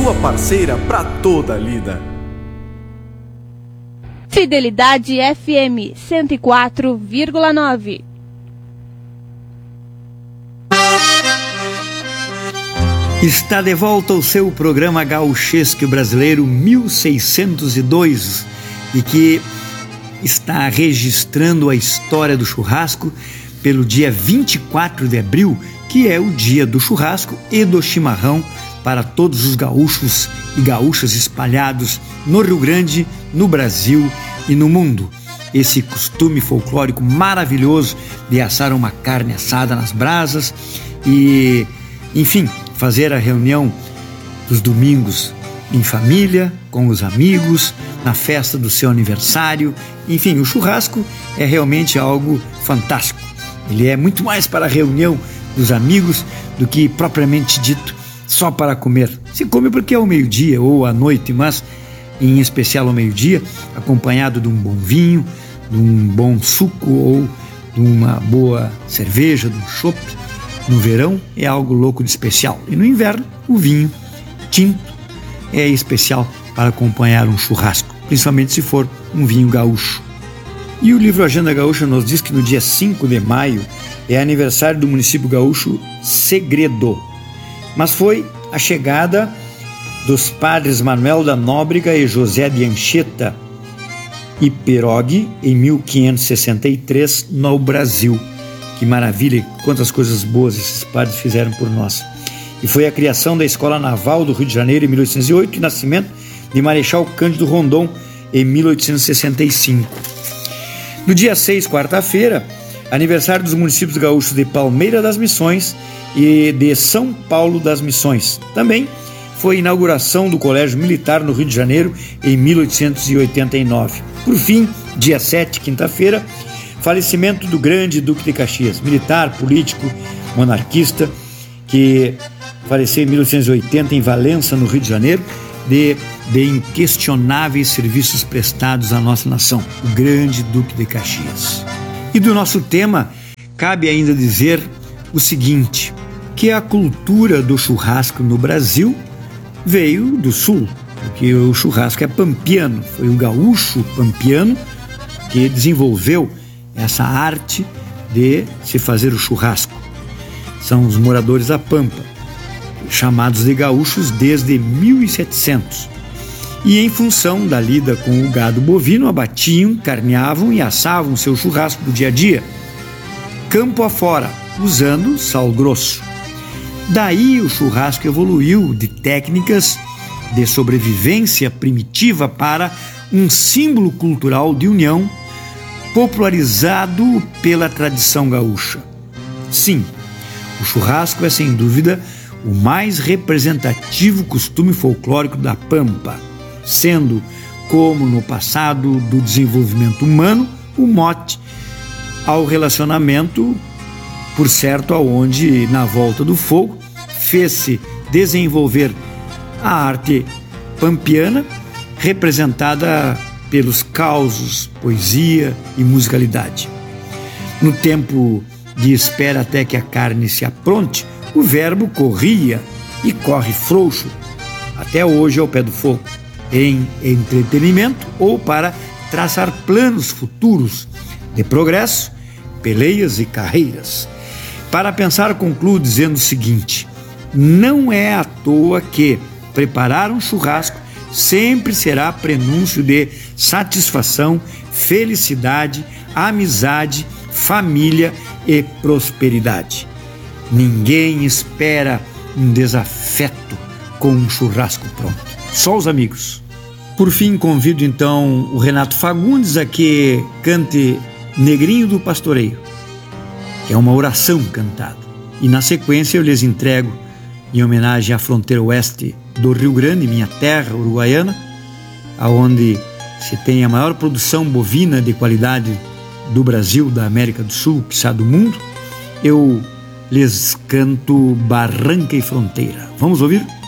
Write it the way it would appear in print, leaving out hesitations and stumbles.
sua parceira pra toda a lida. Fidelidade FM 104,9. Está de volta o seu programa Gauchesco Brasileiro 1602 e que está registrando a história do churrasco pelo dia 24 de abril, que é o dia do churrasco e do chimarrão para todos os gaúchos e gaúchas espalhados no Rio Grande, no Brasil e no mundo. Esse costume folclórico maravilhoso de assar uma carne assada nas brasas e, enfim, fazer a reunião dos domingos em família, com os amigos, na festa do seu aniversário. Enfim, o churrasco é realmente algo fantástico. Ele é muito mais para a reunião dos amigos do que propriamente dito só para comer. Se come porque é ao meio-dia ou à noite, mas em especial ao meio-dia, acompanhado de um bom vinho, de um bom suco ou de uma boa cerveja, de um chopp. No verão é algo louco de especial. E no inverno, o vinho tinto é especial para acompanhar um churrasco, principalmente se for um vinho gaúcho. E o livro Agenda Gaúcha nos diz que no dia 5 de maio é aniversário do município gaúcho Segredo. Mas foi a chegada dos padres Manuel da Nóbrega e José de Anchieta e Perogue em 1563 no Brasil. Que maravilha, quantas coisas boas esses padres fizeram por nós. E foi a criação da Escola Naval do Rio de Janeiro em 1808 e o nascimento de Marechal Cândido Rondon em 1865. No dia 6, quarta-feira, aniversário dos municípios gaúchos de Palmeira das Missões e de São Paulo das Missões. Também foi a inauguração do Colégio Militar no Rio de Janeiro em 1889. Por fim, dia 7, quinta-feira, falecimento do grande Duque de Caxias, militar, político, monarquista, que faleceu em 1880 em Valença, no Rio de Janeiro, de inquestionáveis serviços prestados à nossa nação, o grande Duque de Caxias. E do nosso tema, cabe ainda dizer o seguinte, que a cultura do churrasco no Brasil veio do sul, porque o churrasco é pampiano, foi o gaúcho pampiano que desenvolveu essa arte de se fazer o churrasco. São os moradores da Pampa, chamados de gaúchos desde 1700. E em função da lida com o gado bovino, abatiam, carneavam e assavam seu churrasco do dia a dia, campo afora, usando sal grosso. Daí o churrasco evoluiu de técnicas de sobrevivência primitiva para um símbolo cultural de união popularizado pela tradição gaúcha. Sim, o churrasco é sem dúvida o mais representativo costume folclórico da Pampa, sendo, como no passado do desenvolvimento humano, o mote ao relacionamento, por certo, aonde na volta do fogo fez-se desenvolver a arte pampiana, representada pelos causos, poesia e musicalidade. No tempo de espera até que a carne se apronte, o verbo corria e corre frouxo, até hoje ao pé do fogo, em entretenimento ou para traçar planos futuros de progresso, peleias e carreiras. Para pensar, concluo dizendo o seguinte: não é à toa que preparar um churrasco sempre será prenúncio de satisfação, felicidade, amizade, família e prosperidade. Ninguém espera um desafeto com um churrasco pronto. Só os amigos. Por fim, convido então o Renato Fagundes a que cante Negrinho do Pastoreio, que é uma oração cantada. E na sequência eu lhes entrego, em homenagem à fronteira oeste do Rio Grande, minha terra uruguaiana, aonde se tem a maior produção bovina de qualidade do Brasil, da América do Sul, quiçá do mundo, eu lhes canto Barranca e Fronteira. Vamos ouvir?